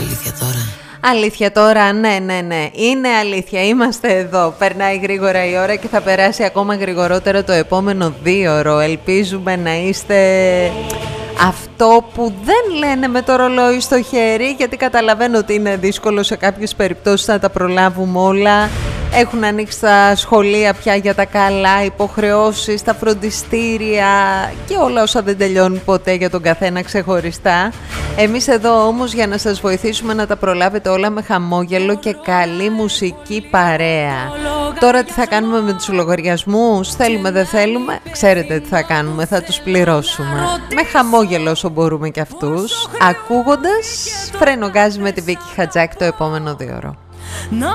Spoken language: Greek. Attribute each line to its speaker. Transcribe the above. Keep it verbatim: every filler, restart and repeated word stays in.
Speaker 1: Αλήθεια τώρα.
Speaker 2: Αλήθεια τώρα, ναι, ναι, ναι. Είναι αλήθεια. Είμαστε εδώ. Περνάει γρήγορα η ώρα και θα περάσει ακόμα γρηγορότερο το επόμενο δίωρο. Ελπίζουμε να είστε αυτό που δεν λένε με το ρολόι στο χέρι, γιατί καταλαβαίνω ότι είναι δύσκολο σε κάποιες περιπτώσεις να τα προλάβουμε όλα. Έχουν ανοίξει τα σχολεία πια για τα καλά, υποχρεώσεις, τα φροντιστήρια και όλα όσα δεν τελειώνουν ποτέ για τον καθένα ξεχωριστά. Εμείς εδώ όμως για να σας βοηθήσουμε να τα προλάβετε όλα με χαμόγελο και καλή μουσική παρέα. Τώρα τι θα κάνουμε με τους λογαριασμούς, θέλουμε δεν θέλουμε, ξέρετε τι θα κάνουμε, θα τους πληρώσουμε. Με χαμόγελο όσο μπορούμε κι αυτούς, ακούγοντας Φρένο Γκάζι με τη Βίκη Χατζάκη το επόμενο δύο ώρο.